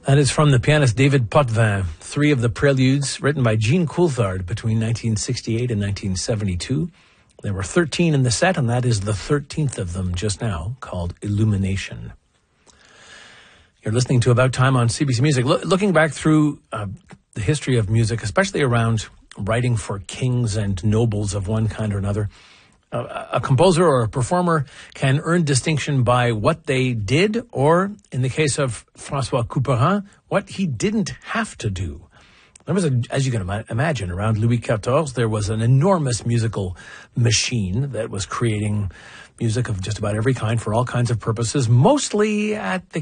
That is from the pianist David Potvin, three of the preludes written by Jean Coulthard between 1968 and 1972. There were 13 in the set, and that is the 13th of them just now, called Illumination. You're listening to About Time on CBC Music. Looking back through the history of music, especially around writing for kings and nobles of one kind or another, a composer or a performer can earn distinction by what they did, or, in the case of François Couperin, what he didn't have to do. There was, as you can imagine, around Louis XIV, there was an enormous musical machine that was creating music of just about every kind for all kinds of purposes, mostly at the